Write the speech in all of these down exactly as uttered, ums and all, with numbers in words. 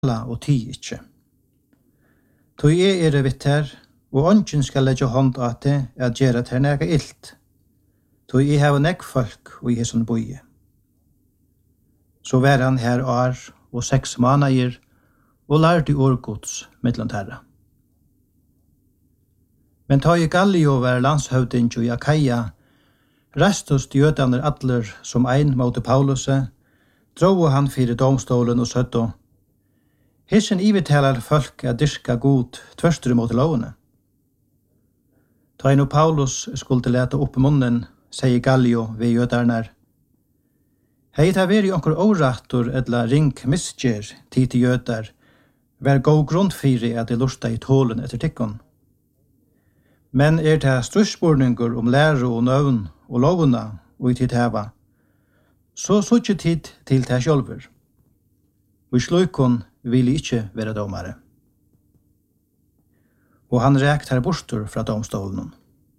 og ti ikkje. Tog jeg er vitt her, og ånden skal legge hånd at det at gjøre til nega ilt. Tog jeg har nekk folk og jeg som boie. Så var han her år og seks måneder, og lærte årgods mellom terra. Men ta i Gallio var landshøvding og Akaia, restos jødaner atler som ein mot Pauluset, drog han fyrir domstolen og sødde, Hissen ivetalar folk at dyrka god tverstur mot lovene. Ta inn og Paulus skulle leta opp munnen, sier Gallio ved jødarnar. Hei ta veri onkur årattor edla ring misgjer tid til jødar, vær god grunn fyrir at de lusta i tålen etter tikkon. Men er det strusspurningur om lære og nøvn og lovuna og i tid heva, så suttje tid til det sjølver. Og i slukon vil ikkje være domare. Og han rekt her bortur fra domstolen.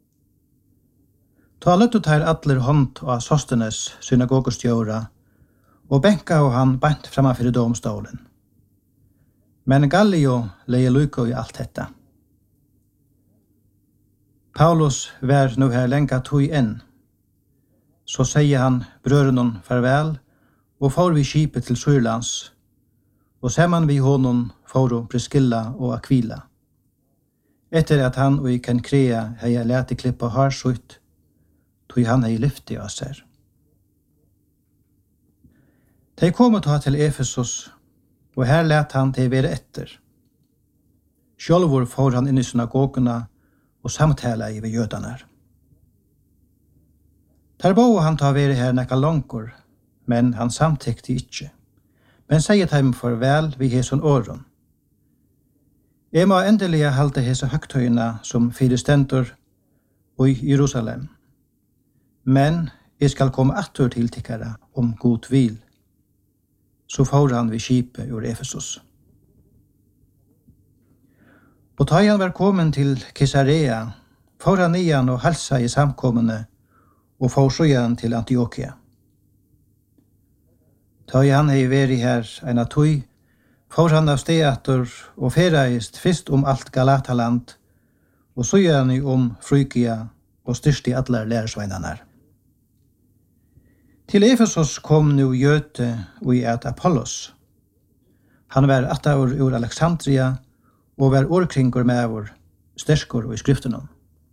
Ta løttet her atler hånd av Sostenes synagogostjóra, og benka og han bant framafyr domstolen. Men Gallio leie lukko i alt detta. Paulus var nu her lenga tog inn. Så sier han brørenon farvel, og får vi skipet til Syrlands, og saman vi honom får Priscilla og Aquila. Etter at han og i Kenkrea hei leti klippa harsutt, tog han hei lyfti av seg. De kom ta til Efesus, og her let han til være etter. Sjølvor får han inn i synagogene og samtala i ved jødanar. Der bo han ta være her nekka langkur, men han samtekte ikkje. Men sier dem farvel vi heson åren. Jeg må endelig halte hese høgtøyene som fire stendur i Jerusalem. Men jeg skal komme atter til tikkere om god vil. Så får han ved skipet ur Efesus. Og da han var kommet til Caesarea, får han igjen og halsa i samkommende og får så igjen til Antiokia. Ta han hei veri her ein av tøy, får han av steater og fereist fyrst om alt Galataland, og så gjør han om Frygia og styrst i alle lærersveinarnar. Til Efesos kom nu Jøte og i et Apollos. Han var attaur ur Alexandria og var årkringur med vår sterskor og i skriftenom.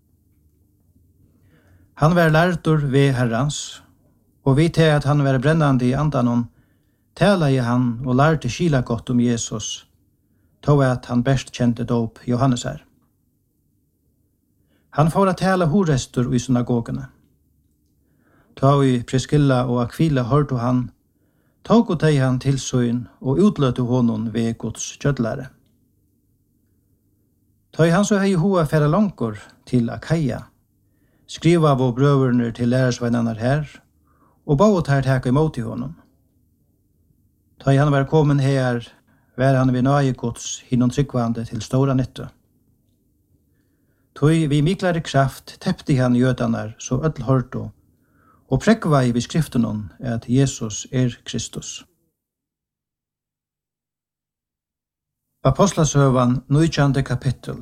Han var lærtur ved Herrans, og vi til at han var brennande i andanon, tala i han og lærte skila godt om Jesus, tog at han best kjente dåp Johannes her. Han får at tala horestur i synagogene. Tog i Priscilla og Aquila hørte han, tog og teg han tilsyn og utløte honom ved Guds kjødlare. Tog han så hei hoa færa langkor til Akaia, skriva av brøverner til lærersveinarnar her, og baut her teka imot i honom. Da han var kommet her, var han ved nøye gods hinnom tryggvande til stora nytte. Tøy vi miklare kraft teppte han jødanar så öll hørto, og prekva i skriftenon at Jesus er Kristus. Apostlasøvan, nitjande kapittel.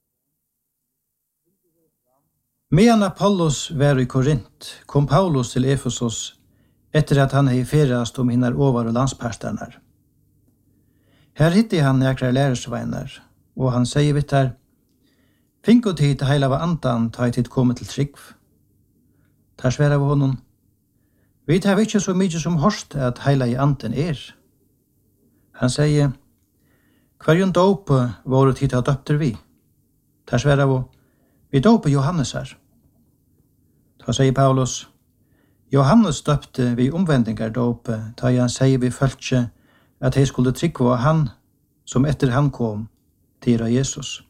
Medan Apollos var i Korint, kom Paulus til Efesos etter at han hei ferast om hinnar over og landsparstarnar. Her hitti han nekra lærersveinar, og han sier vitt her, «Finko tid til heila av andan ta i tid komme til trygg». Tar sværa av honom, «Vi tar ikkje så mykje som horst at heila i anden er». Han sier, «Hverjon dåpe våre tid av døpter vi?» Tar sværa av, «Vi dåpe Johannes her». Da sier Paulus, Johannes døpte vi omvendingar dåpe, da han sier vi følte at jeg skulle trykke av han som etter han kom til Jesus.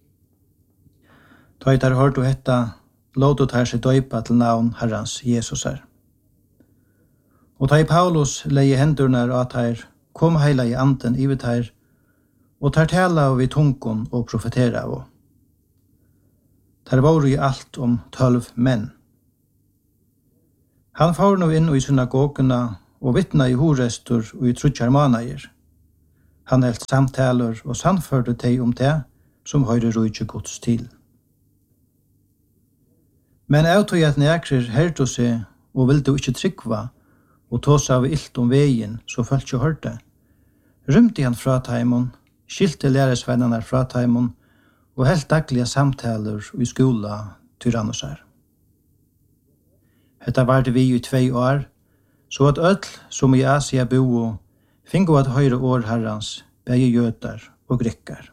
Da jeg har hørt å hette, låt ut her seg døypa til navn Herrans Jesus her. Og da Paulus leie hendurnar at her, kom heila i anden i vidt her, og tar tala av i tungen og profetera av. Der var i alt om tølv menn. Han får nå inn i synagogene og vittna i horestur og i trutjar manager. Han helt samtaler og sannførte teg om det som høyre rujtje gods til. Men av tog at nekrer herto seg og vil du ikke tryggva og tås av ilt om veien så følt ikke hørte, rymte han fra taimon, skilte læresvennerne fra taimon og helt daglige samtaler i skola tyrannosar. Hetta varte vi i tvei år, så at öll som i Asia bo fingo at høyre år herrans, begge jøtar og grekkar.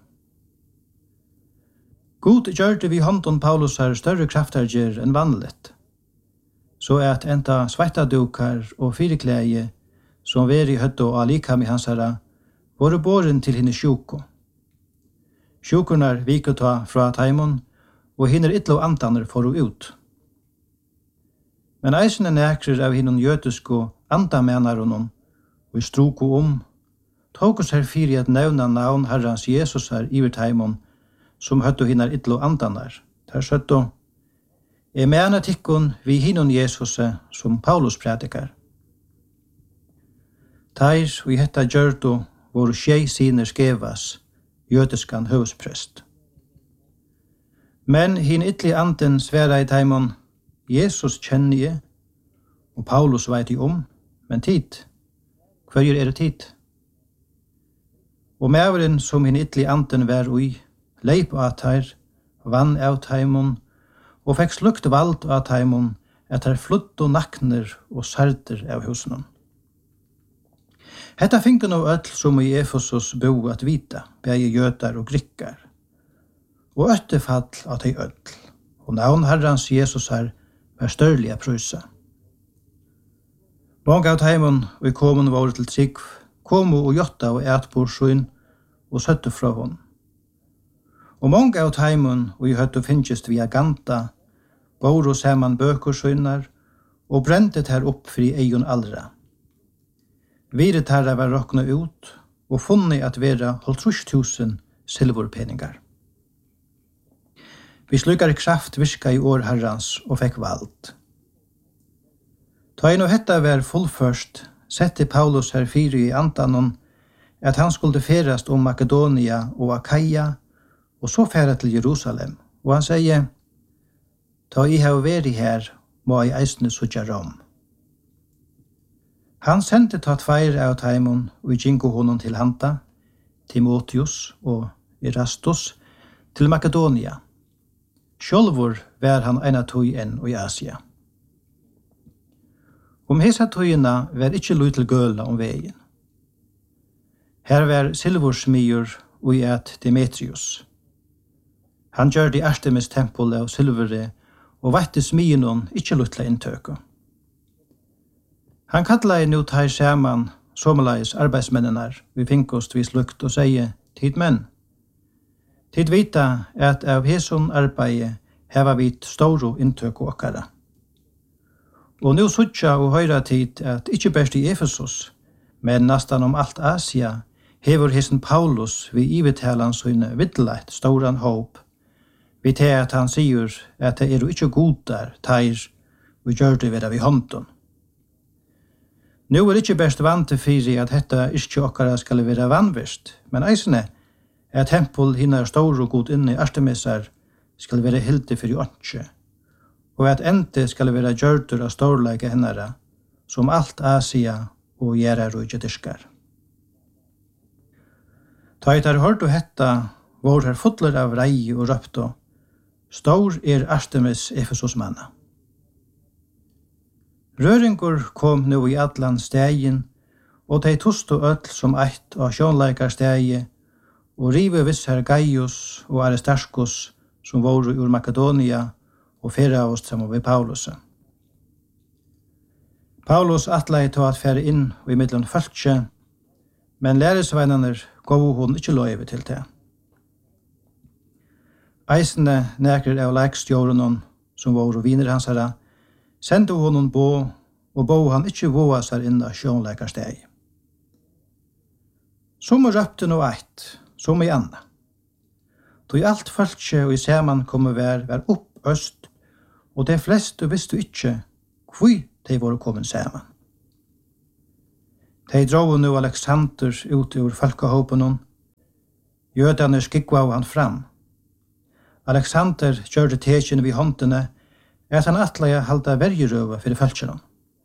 God gjørte vi hånden Paulus har større kraftarger enn vanligt, så at enda svettadukar og fireklæge som var i høtto og alikam i hans herra, var båren til henne sjuko. Sjukurnar vikota fra taimon, og hinner ytlo andaner for ut. Men eisene nekrer av hinnon jøtusko andamenaronon, og i stroko om, tog oss her fyri at nevna navn herrans Jesus her iver taimon, som høtto hinnar ytlo andanar. Der søtto, jeg mener tikkun vi hinnon Jesus som Paulus predikar. Teir og i hetta gjørto våre tjei siner skevas, jødiskan høvsprest. Men hin ytli anden sværa i taimon, Jesus kjenner jeg, og Paulus veit jeg om, men tid, hverjer er det tid? Og mæveren som hin ytli anden vær ui, leip av teir, vann av taimon, og fekk slukt vald av taimon, at her flutt og nakner og sarder av husen. Hetta finken av öll som i Efesos bo at vita, begge jøtar og grikkar, og øttefall av de öll, og navn herrans Jesus her var størlige prysa. Mange av taimon og i komun var til trygg, komu og jotta og etbor sjøen og søtte fra hon. Og mange av taimon og i høttu finnst via ganta, bor og saman bøkur sjøynar, og brentet her opp fri eion allra. Viret herra var rokna ut, og funnet at vera halvtrus tusen silverpeningar. Vi slukar kraft virka i år herrans og fekk vald. Ta inn og hetta var fullførst, sette Paulus her fyri i antanon, at han skulle ferast om Makedonia og Akaia, og så færa til Jerusalem. Og han sier, ta i hava veri her, må i eisne sutja Rom. Han sendte ta tveir av taimon og gingo honom til hanta, Timotheus og Erastus, til Makedonia. Sjálvur var han eina tøy enn i Asia. Om hesa tøyina var ikkje lutil gøla om vegin. Her var silversmyr og i et Demetrius. Han gjør de Artemis tempel av silvere og vette smynon ikkje lutla inntøku. Han kallar nu tar saman somaleis arbeidsmennenar vi finkost vi slukt og sier tid menn. Tid vita at av heson arbeid heva vit storo inntøk og okkara. Og nu suttja og høyra tid at ikkje best i Efesos, men nastan om alt Asia, hever heson Paulus vi ivetalan søyne viddeleit storan håp, vi til at han sier at det er jo ikkje godar teir og gjør det ved av i hånden. Nu er ikkje best vant til fyri at hetta ikkje okkara skal være vanvist, men eisne at tempel hinnar stor og god inne i Artemisar skal være hildi fyrir åndsje, og at ente skal være gjørtur av storleika hennara, som alt Asia og gjerar og diskar. Ta et har hørt og hetta, vår her fotler av rei og røpto, stor er Artemis Efesos manna. Røringur kom nu i allan stegin, og de tosto öll som eitt av sjånleikar stegi, og rive vissar Gaius og Aristarchus, som var ur Makedonia, og fyrra oss sammen ved Paulus. Paulus atlei til at fære inn og i middelen fölkje, men læresveinaner gav hon ikkje løyve til det. Eisene nekrer av leikstjårenon, som var viner hans herra, sendte honom bo, og bo han ikkje voa seg inn av sjånleikarsteg. Som røpte no eit, som i anna. Då i alt fölkje og i saman komme vær, vær opp øst, og de fleste visste ikkje hvor de var kommet saman. De drog nu Alexander ut ur folkehåpen. Jødene skikva av han fram. Alexander gjørte tekjen vid håndene at han atleie halda vergerøve for folkene.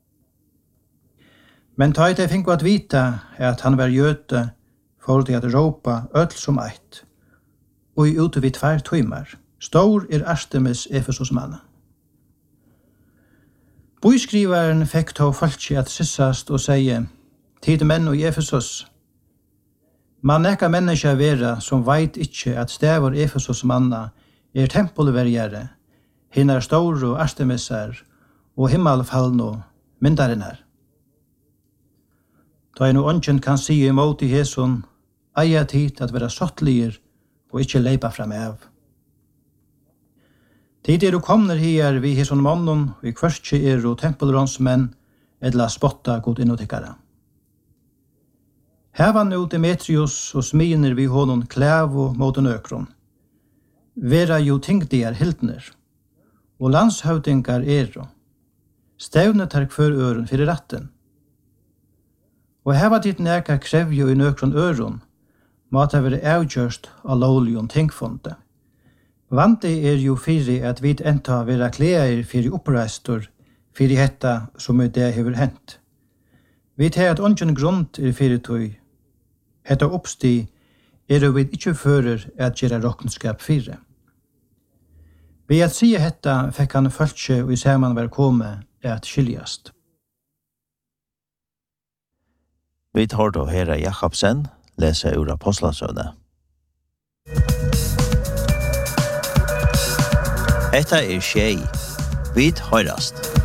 Men ta de finko at vita at han var jøde for de at råpa ødel som eit, og i ute vid tvær tøymar. Stor er Artemis Efesos manna. Boiskrivaren fikk to folki at sissast og seie, tid menn og Efesos, man nekka menneska vera som veit ikkje at stavur Efesos manna er tempelvergjare, hinnar store Artemisar og himmelfallno myndarinnar. Da en ånden kan si imot i Hesun, eia tid at vera sottliger og ikkje leipa fram av. Tid er du komner her vi Hesun mannen, vi kvørstje er og tempelronsmenn, edla spotta god innotikkara. Heva nu Demetrius og sminer vi honom klævo mot en økron. Vera jo tingdiar hildner, og landshøvdingar er, stevne tar kvør øren fyrir ratten. Og heva ditt neka krevjo i nøkron øron, måtte være avgjørst av lovligon tingfonde. Vandi er jo fyrir at vi enta vera kleir fyrir oppreistor, fyrir hetta som i det hever hent. Vi tar at ongen grunnt er fyrir tøy. Hetta oppsti er jo vi ikkje fører at gjera rokkenskap fyrir. Ved at sige hetta fikk han følge og i saman var komme at skiljast. Vi tar då Herre Jakobsen lese ur Apostlasøvne. Etta er tjej. Vi høyrast.